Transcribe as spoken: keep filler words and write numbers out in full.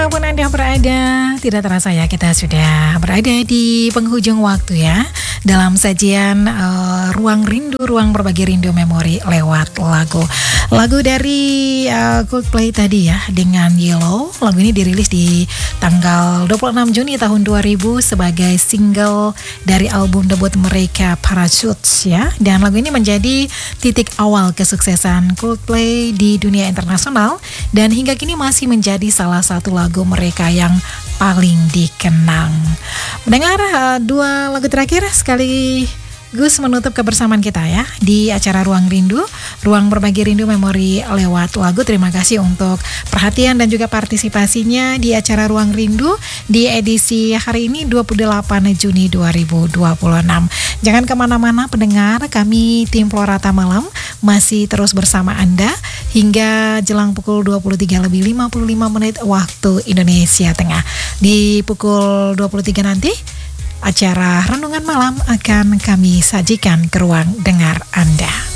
Walaupun Anda berada, tidak terasa ya kita sudah berada di penghujung waktu ya dalam sajian uh, Ruang Rindu, Ruang Berbagi Rindu Memori lewat lagu. Lagu dari uh, Coldplay tadi ya dengan Yellow. Lagu ini dirilis di tanggal dua puluh enam Juni tahun dua ribu sebagai single dari album debut mereka Parachutes ya. Dan lagu ini menjadi titik awal kesuksesan Coldplay di dunia internasional dan hingga kini masih menjadi salah satu lagu mereka yang paling dikenang. Mendengar uh, dua lagu terakhir sekali Gus menutup kebersamaan kita ya di acara Ruang Rindu, Ruang Berbagi Rindu Memori lewat lagu. Terima kasih untuk perhatian dan juga partisipasinya di acara Ruang Rindu di edisi hari ini dua puluh delapan Juni dua ribu dua puluh enam. Jangan kemana-mana pendengar, kami tim Florata Malam masih terus bersama Anda hingga jelang pukul dua puluh tiga lebih lima puluh lima menit waktu Indonesia Tengah. Di pukul dua puluh tiga nanti acara Renungan Malam akan kami sajikan ke ruang dengar Anda.